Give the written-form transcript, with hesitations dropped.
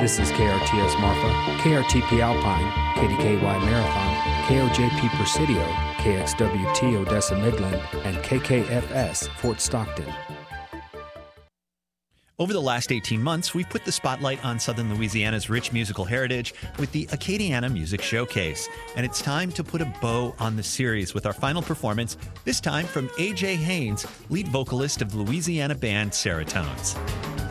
This is KRTS Marfa, KRTP Alpine, KDKY Marathon, KOJP Presidio, KXWT Odessa Midland, and KKFS Fort Stockton. Over the last 18 months, we've put the spotlight on Southern Louisiana's rich musical heritage with the Acadiana Music Showcase. And it's time to put a bow on the series with our final performance, this time from A.J. Haynes, lead vocalist of the Louisiana band Seratones.